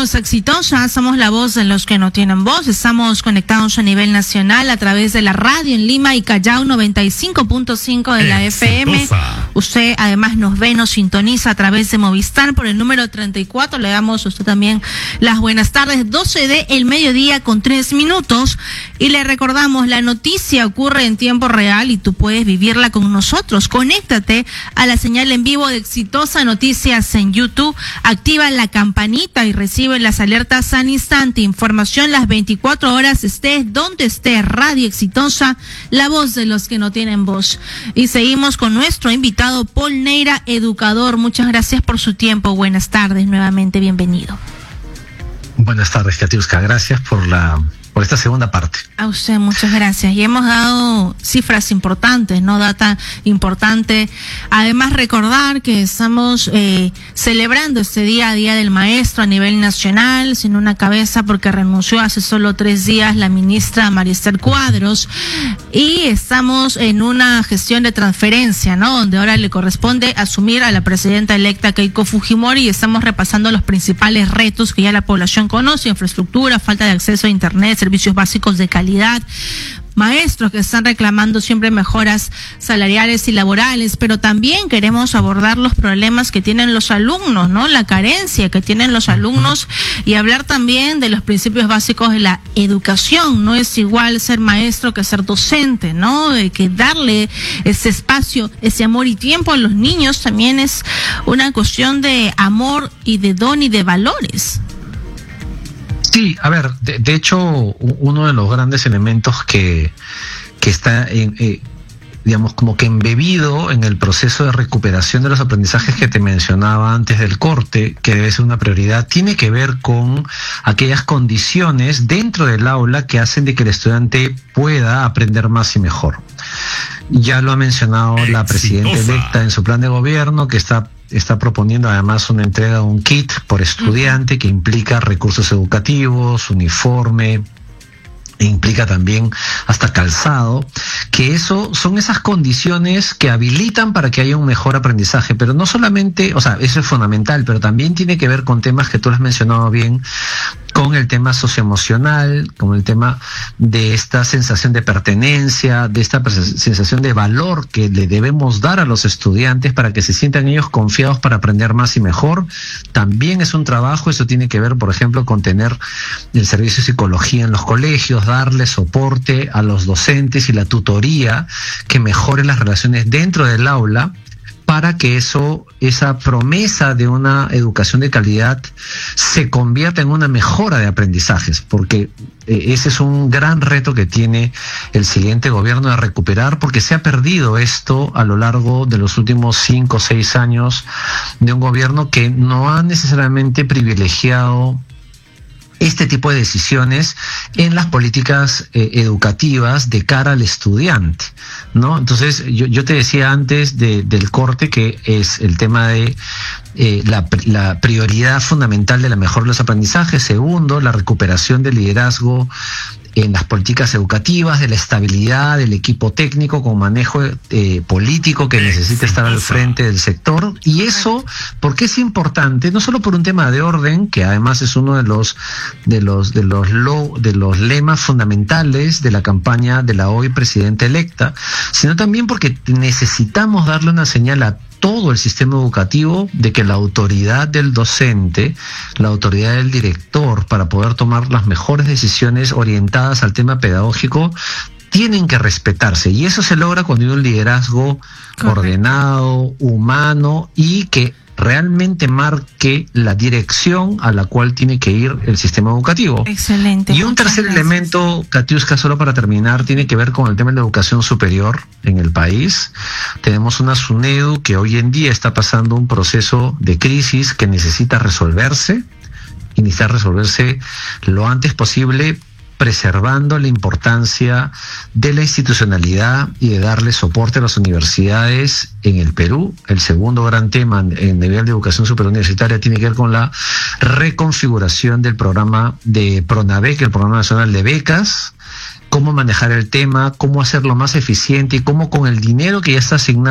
Somos Exitosa, somos la voz de los que no tienen voz. Estamos conectados a nivel nacional a través de la radio en Lima y Callao 95.5 de la FM. Usted además nos ve, nos sintoniza a través de Movistar por el número 34. Le damos a usted también las buenas tardes. 12 del mediodía con 3 minutos. Y le recordamos, la noticia ocurre en tiempo real y tú puedes vivirla con nosotros. Conéctate a la señal en vivo de Exitosa Noticias en YouTube. Activa la campanita y recibe las alertas al instante. Información las 24 horas, estés donde estés. Radio Exitosa, la voz de los que no tienen voz. Y seguimos con nuestro invitado Paul Neira, educador. Muchas gracias por su tiempo. Buenas tardes, nuevamente bienvenido. Buenas tardes, Katiuska. Gracias por esta segunda parte. A usted, muchas gracias. Y hemos dado cifras importantes, ¿no? Data importante. Además, recordar que estamos celebrando este Día del Maestro a nivel nacional, sin una cabeza porque renunció hace solo 3 días la ministra María Esther Cuadros. Y estamos en una gestión de transferencia, ¿no? Donde ahora le corresponde asumir a la presidenta electa Keiko Fujimori y estamos repasando los principales retos que ya la población conoce: infraestructura, falta de acceso a internet, servicios básicos de calidad, maestros que están reclamando siempre mejoras salariales y laborales, pero también queremos abordar los problemas que tienen los alumnos, ¿no? La carencia que tienen los alumnos y hablar también de los principios básicos de la educación. No es igual ser maestro que ser docente, ¿no? De que darle ese espacio, ese amor y tiempo a los niños también es una cuestión de amor y de don y de valores. Sí, a ver, de hecho, uno de los grandes elementos que está digamos, como que embebido en el proceso de recuperación de los aprendizajes que te mencionaba antes del corte, que debe ser una prioridad, tiene que ver con aquellas condiciones dentro del aula que hacen de que el estudiante pueda aprender más y mejor. Ya lo ha mencionado la presidenta electa en su plan de gobierno, que está proponiendo además una entrega de un kit por estudiante que implica recursos educativos, uniforme, e implica también hasta calzado, que eso son esas condiciones que habilitan para que haya un mejor aprendizaje, pero no solamente, o sea, eso es fundamental, pero también tiene que ver con temas que tú lo has mencionado bien, con el tema socioemocional, con el tema de esta sensación de pertenencia, de esta sensación de valor que le debemos dar a los estudiantes para que se sientan ellos confiados para aprender más y mejor. También es un trabajo, eso tiene que ver, por ejemplo, con tener el servicio de psicología en los colegios, darle soporte a los docentes y la tutoría que mejore las relaciones dentro del aula, para que esa promesa de una educación de calidad se convierta en una mejora de aprendizajes, porque ese es un gran reto que tiene el siguiente gobierno de recuperar, porque se ha perdido esto a lo largo de los últimos 5 o 6 años de un gobierno que no ha necesariamente privilegiado este tipo de decisiones en las políticas educativas de cara al estudiante, ¿no? Entonces, yo te decía antes del corte que es el tema de la prioridad fundamental de la mejora de los aprendizajes. Segundo, la recuperación del liderazgo en las políticas educativas, de la estabilidad del equipo técnico con manejo político que necesita estar al frente del sector. Y eso, porque es importante, no solo por un tema de orden, que además es uno de los lemas fundamentales de la campaña de la hoy presidenta electa, sino también porque necesitamos darle una señal a todo el sistema educativo de que la autoridad del docente, la autoridad del director, para poder tomar las mejores decisiones orientadas al tema pedagógico, tienen que respetarse. Y eso se logra cuando hay un liderazgo ordenado, humano y que realmente marque la dirección a la cual tiene que ir el sistema educativo. Excelente. Y un tercer elemento, Katiuska, solo para terminar, tiene que ver con el tema de la educación superior en el país. Tenemos una SUNEDU que hoy en día está pasando un proceso de crisis que necesita resolverse, y necesita resolverse lo antes posible, preservando la importancia de la institucionalidad y de darle soporte a las universidades en el Perú. El segundo gran tema en nivel de educación superior universitaria tiene que ver con la reconfiguración del programa de PRONAVEC, el Programa Nacional de Becas, cómo manejar el tema, cómo hacerlo más eficiente y cómo con el dinero que ya está asignado